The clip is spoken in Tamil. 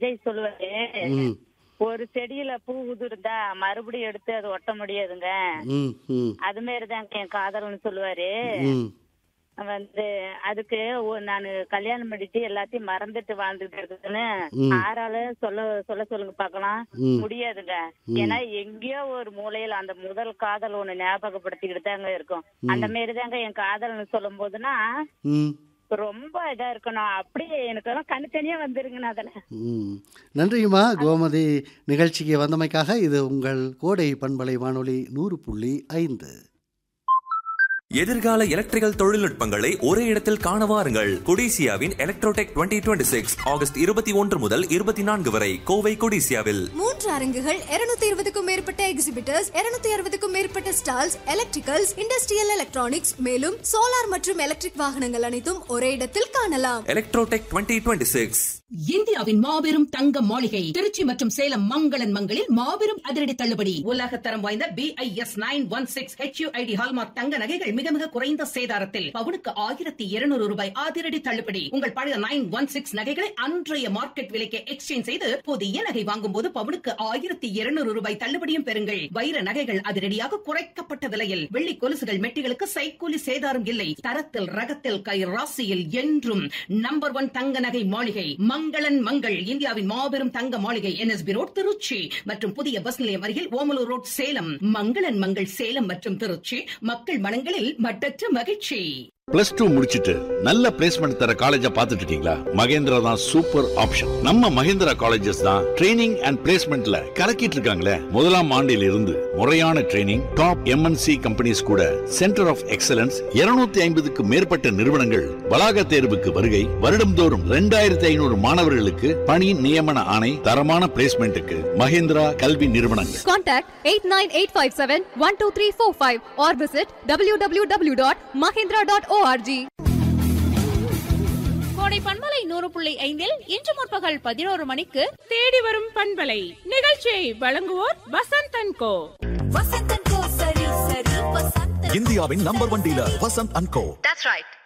விஜய் சொல்லுவாரு, ம் ஒரு செடியில பூ உதிர்ந்தா மறுபடியும் எடுத்து அது ஒட்ட முடியாதுங்க. ம் ம் அது மாதிரிதாங்க என் காதல்னு சொல்லுவாரு. ம் வந்து அதுக்கு நானு கல்யாணம் பண்ணிட்டு எல்லாத்தையும் மறந்துட்டு வாழ்ந்துட்டு இருக்குதுன்னு ம். ஆறால சொல்ல சொல்லுங்க பாக்கலாம். ம். முடியாதுங்க. ஏன்னா எங்கேயோ ஒரு மூலையில அந்த முதல் காதல் ஒண்ணு ஞாபகப்படுத்திக்கிட்டு தாங்க இருக்கும். அந்த மாரிதாங்க என் காதல்னு சொல்லும் போதுன்னா ம் ரொம்ப இதா இருக்கணும். அப்படியே எனக்கு எல்லாம் கண்ணுத்தனியா வந்துருங்கண்ணா அதுல. ம் நன்றியுமா கோமதி நிகழ்ச்சிக்கு வந்தமைக்காக. இது உங்கள் கோடை பண்பலை வானொலி 100.5. எதிர்கால எலக்ட்ரிக்கல் தொழில்நுட்பங்களை ஒரே இடத்தில் காண வாருங்கள். கொடிசியாவின் எலக்ட்ரோடெக் 2026 ஆகஸ்ட் 21 முதல் 24 வரை கோவை கொடிசியாவில் 3 அரங்குகள், 220க்கும் மேற்பட்ட எக்ஸிபிட்டர்ஸ், 260க்கும் மேற்பட்ட ஸ்டால்ஸ், எலக்ட்ரிக்கல்ஸ், இண்டஸ்ட்ரியல் எலக்ட்ரானிக்ஸ், மேலும் சோலார் மற்றும் எலக்ட்ரிக் வாகனங்கள் அனைத்தும் ஒரே இடத்தில் காணலாம். எலக்ட்ரோடெக் 2026. இந்தியாவின் மாபெரும் தங்க மாளிகை திருச்சி மற்றும் சேலம் மங்களன் மங்களில் மாபெரும் அதிரடி தள்ளுபடி. உலக தரம் வாய்ந்த BIS 916 HUID ஹால்மார்க் தங்க நகைகள் மிக மிக குறைந்த சேதாரத்தில் பவுனுக்கு 1200 ரூபாய் அதிரடி தள்ளுபடி. உங்கள் பழைய 916 நகைகளை அன்றைய மார்க்கெட் விலைக்கு எக்ஸ்சேஞ்ச் செய்து புதிய நகை வாங்கும் போது பவுனுக்கு 1200 ரூபாய் தள்ளுபடியும் பெறுங்கள். வைர நகைகள் அதிரடியாக குறைக்கப்பட்ட விலையில், வெள்ளி கொலுசுகள் மெட்டிகளுக்கு சைக்கூலி சேதாரம் இல்லை. தரத்தில் ரகத்தில் கை ராசியில் என்றும் நம்பர் 1 தங்க நகை மாளிகை மங்களன் மங்கள். இந்தியாவின் மாபெரும் தங்க மாளிகை NSB ரோட் திருச்சி மற்றும் புதிய பஸ் நிலையம் அருகில் ஓமலூர் ரோட் சேலம். மங்களன் மங்கள் சேலம் மற்றும் திருச்சி. மக்கள் மனங்களில் மட்டற்ற மகிழ்ச்சி. +2 முடிச்சிட்டு நல்ல பிளேஸ்மெண்ட் தர காலேஜா பாத்துட்டு இருக்கீங்களா? மகேந்திரா தான் சூப்பர் ஆப்ஷன். நம்ம மகேந்திரா காலேஜஸ் தான் ட்ரைனிங் அண்ட் பிளேஸ்மெண்ட்ல கலக்கிட்டு இருக்காங்களே. முதலாம் ஆண்டில் இருந்து முறையான ட்ரைனிங், டாப் MNC கம்பெனிஸ் கூட சென்டர் ஆஃப் எக்ஸலன்ஸ் 250க்கு மேற்பட்ட நிறுவனங்கள் வளாக தேர்வுக்கு வருகை. வருடம்தோறும் 2500 மாணவர்களுக்கு பணி நியமன ஆணை. தரமான பிளேஸ்மெண்ட்டுக்கு மகேந்திரா கல்வி நிறுவனங்கள். Contact 8985712345 or visit www.mahindra.org. கோடை பண்பலை 100.5 இன்று முற்பகல் 11 மணிக்கு தேடி வரும் பண்பலை நிகழ்ச்சியை வழங்குவோர் Vasanth and go. Vasanth and கோ, சரி சரி வசந்த். இந்தியாவின் number 1 dealer Vasanth and go. That's right.